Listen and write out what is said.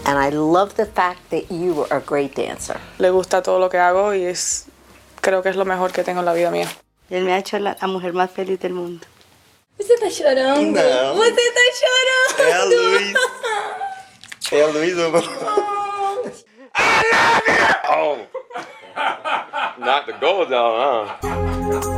And I love the fact that you are a great dancer. Le gusta todo lo que hago y creo que es lo mejor que tengo en la vida mía. Él me ha hecho la mujer más feliz del mundo. Você tá chorando? Não. Você tá chorando? É a Luiz. É a Luiz, amor. I love you! Oh. Not the gold, though, huh?